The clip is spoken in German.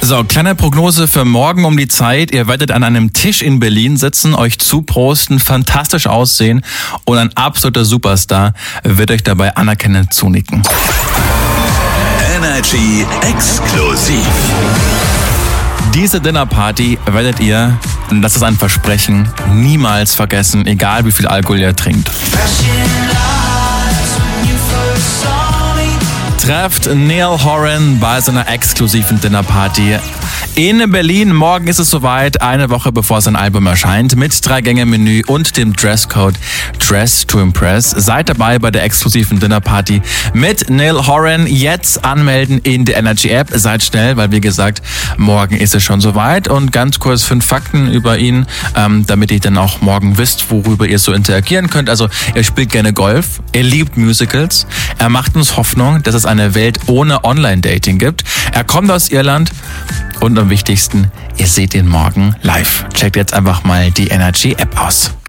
So, kleine Prognose für morgen um die Zeit. Ihr werdet an einem Tisch in Berlin sitzen, euch zuprosten, fantastisch aussehen und ein absoluter Superstar wird euch dabei anerkennend zunicken. Energy exklusiv. Diese Dinnerparty werdet ihr, und das ist ein Versprechen, niemals vergessen, egal wie viel Alkohol ihr trinkt. Trefft Niall Horan bei seiner exklusiven Dinnerparty in Berlin. Morgen ist es soweit, eine Woche bevor sein Album erscheint, mit 3-Gänge-Menü und dem Dresscode Dress to Impress. Seid dabei bei der exklusiven Dinnerparty mit Niall Horan. Jetzt anmelden in der Energy App. Seid schnell, weil wie gesagt, morgen ist es schon soweit. Und ganz kurz 5 Fakten über ihn, damit ihr dann auch morgen wisst, worüber ihr so interagieren könnt. Also er spielt gerne Golf, er liebt Musicals, er macht uns Hoffnung, dass es eine Welt ohne Online-Dating gibt. Er kommt aus Irland und am wichtigsten, ihr seht ihn morgen live. Checkt jetzt einfach mal die Energy App aus.